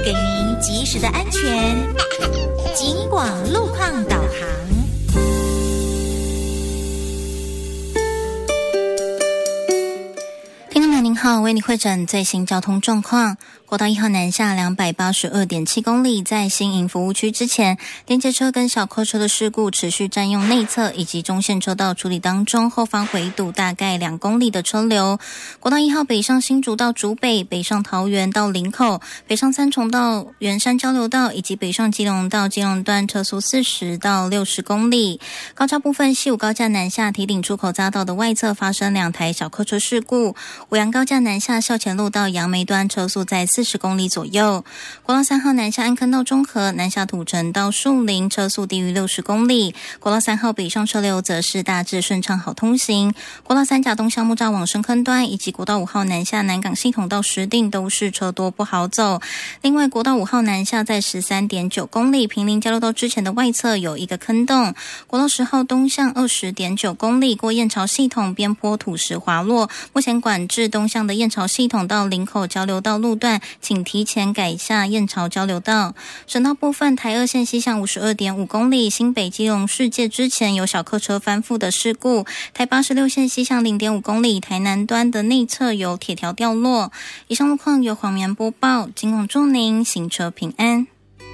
给您及时的安全警广路况导航。听众朋友您好，为你汇诊最新交通状况。国道1号南下 282.7 公里，在新营服务区之前，连接车跟小客车的事故持续占用内侧以及中线车道处理当中，后方回堵大概2公里的车流。国道1号北上新竹到竹北，北上桃园到林口，北上三重到圆山交流道，以及北上基隆到基隆段车速40到60公里。高架部分，西武高架南下堤顶出口匝道的外侧发生2台小客车事故，五羊高架南下校前路到杨梅端车速在40公里左右。国道3号南下安坑到中和，南下土城到树林车速低于60公里。国道3号北上车流则是大致顺畅好通行。国道3甲东向木栅往深坑端以及国道5号南下南港系统到石碇都是车多不好走。另外国道5号南下在 13.9 公里平林交流道之前的外侧有一个坑洞。国道10号东向 20.9 公里过燕巢系统边坡土石滑落，目前管制东向的燕巢系统到林口交流道路段，请提前改下燕巢交流道。省道部分，台2线西向 52.5 公里新北基隆世界之前有小客车翻覆的事故。台86线西向 0.5 公里台南端的内侧有铁条掉落。以上路况由黄棉播报，警广祝您行车平安。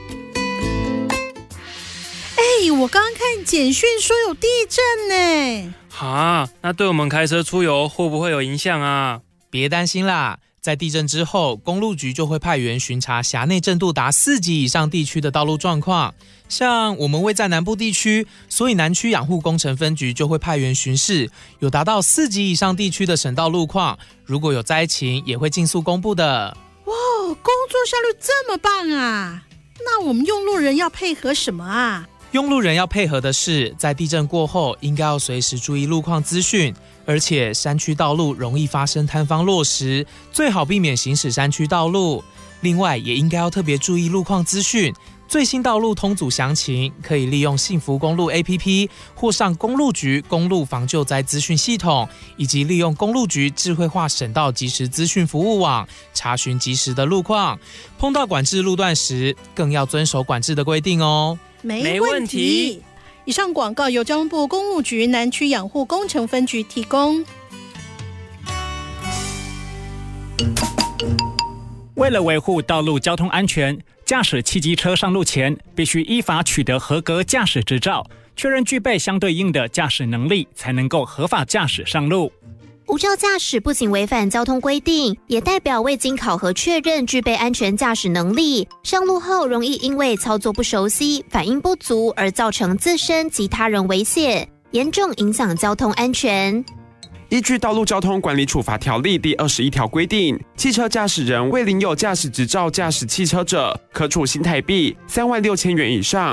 我刚刚看简讯说有地震呢。 那对我们开车出游会不会有影响啊？ 别担心啦，在地震之后，公路局就会派员巡查辖内震度达4级以上地区的道路状况。像我们位在南部地区，所以南区养护工程分局就会派员巡视有达到4级以上地区的省道路况，如果有灾情也会尽速公布的。 哇，工作效率这么棒啊！那我们用路人要配合什么啊？ 用路人要配合的是，在地震过后应该要随时注意路况资讯，而且山区道路容易发生坍方落石，最好避免行驶山区道路。另外也应该要特别注意路况资讯，最新道路通组详情可以利用幸福公路 APP 或上公路局公路防救灾资讯系统，以及利用公路局智慧化省道即时资讯服务网查询即时的路况。碰到管制路段时，更要遵守管制的规定哦。 没问题。以上广告由交通部公路局南区养护工程分局提供。 为了维护道路交通安全，驾驶汽机车上路前必须依法取得合格驾驶执照，确认具备相对应的驾驶能力，才能够合法驾驶上路。 无照驾驶不仅违反交通规定，也代表未经考核确认具备安全驾驶能力，上路后容易因为操作不熟悉、反应不足而造成自身及他人危险，严重影响交通安全。 依据《道路交通管理处罚条例》第21条规定，汽车驾驶人未领有驾驶执照驾驶汽车者，可处新台币36000元以上